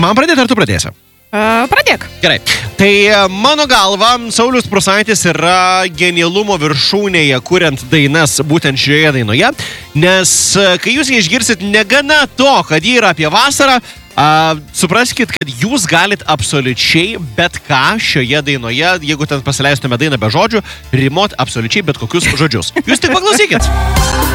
Man pradėti, ar tu pradėsi? Pradėk. Gerai. Tai mano galva, Saulius Prūsaitis yra genialumo viršūnėje, kuriant dainas būtent šioje dainoje, nes kai jūs ją išgirsit, negana to, kad ji yra apie vasarą, supraskit, kad jūs galit absoliučiai bet ką šioje dainoje, jeigu ten pasileistume dainą be žodžių, rimuot absoliučiai bet kokius žodžius. Jūs tik paklausykit.